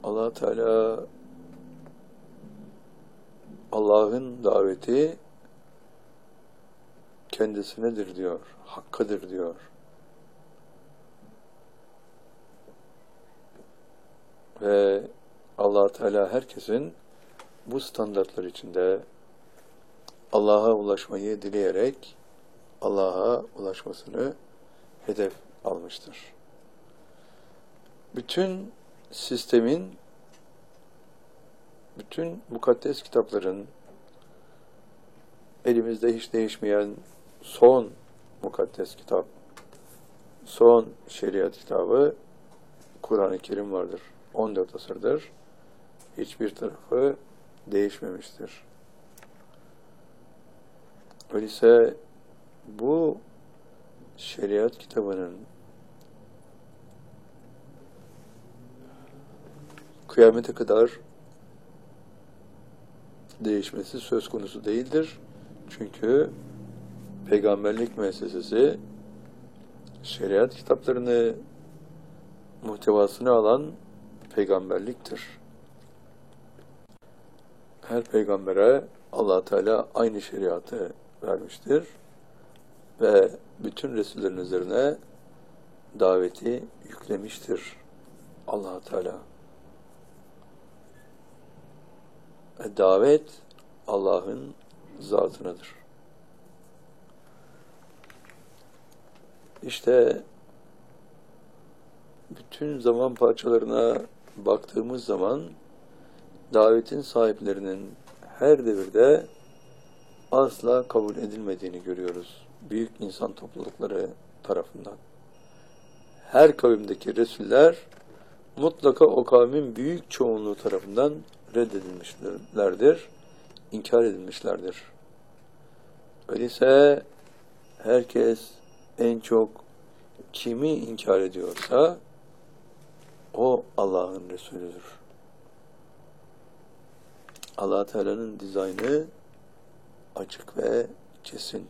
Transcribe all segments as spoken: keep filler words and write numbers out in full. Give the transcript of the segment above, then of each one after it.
Allah Teala Allah'ın daveti kendisinedir diyor, hakkıdır diyor. Ve Allah Teala herkesin bu standartlar içinde Allah'a ulaşmayı dileyerek Allah'a ulaşmasını hedef almıştır. Bütün sistemin, bütün mukaddes kitapların elimizde hiç değişmeyen son mukaddes kitap, son şeriat kitabı Kur'an-ı Kerim vardır. on dört asırdır hiçbir tarafı değişmemiştir. Öyleyse bu şeriat kitabının kıyamete kadar değişmesi söz konusu değildir. Çünkü peygamberlik müessesesi şeriat kitaplarını muhtevasını alan peygamberliktir. Her peygambere Allah Teala aynı şeriatı vermiştir ve bütün Resullerin üzerine daveti yüklemiştir Allah Teala. E, davet Allah'ın zatınadır. İşte bütün zaman parçalarına baktığımız zaman davetin sahiplerinin her devirde asla kabul edilmediğini görüyoruz. Büyük insan toplulukları tarafından. Her kavimdeki Resuller mutlaka o kavmin büyük çoğunluğu tarafından reddedilmişlerdir, inkar edilmişlerdir. Öyleyse herkes en çok kimi inkar ediyorsa o Allah'ın Resulüdür. Allah Teala'nın dizaynı açık ve kesin.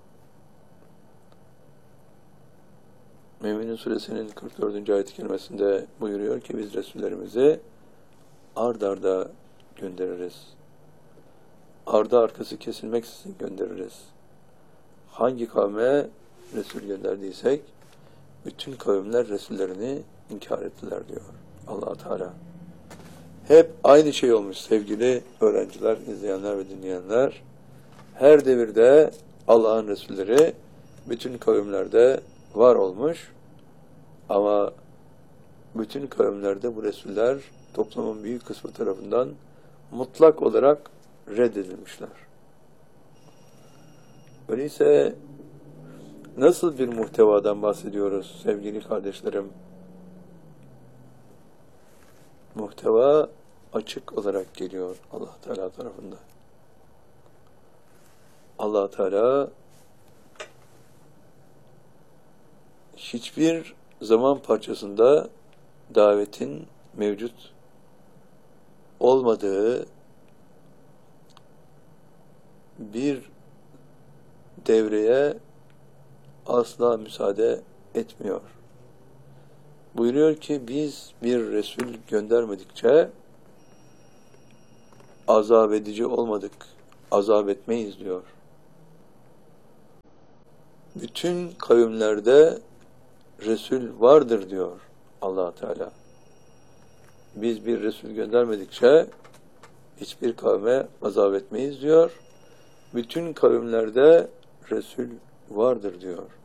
Mü'minin Suresinin kırk dördüncü ayet-i kerimesinde buyuruyor ki biz Resullerimizi ard arda göndeririz. Ardı arkası kesilmeksizin göndeririz. Hangi kavme Resul gönderdiysek bütün kavimler Resullerini inkar ettiler diyor Allah Teala. Hep aynı şey olmuş sevgili öğrenciler, izleyenler ve dinleyenler. Her devirde Allah'ın Resulleri bütün kavimlerde var olmuş ama bütün kavimlerde bu Resuller toplumun büyük kısmı tarafından mutlak olarak reddedilmişler. Öyleyse nasıl bir muhtevadan bahsediyoruz sevgili kardeşlerim? Muhteva açık olarak geliyor Allah Teala tarafından. Allah Teala hiçbir zaman parçasında davetin mevcut olmadığı bir devreye asla müsaade etmiyor. Buyuruyor ki biz bir Resul göndermedikçe azap edici olmadık, azap etmeyiz diyor. Bütün kavimlerde Resul vardır diyor Allah Teala. Biz bir Resul göndermedikçe hiçbir kavme azap etmeyiz diyor. Bütün kavimlerde Resul vardır diyor.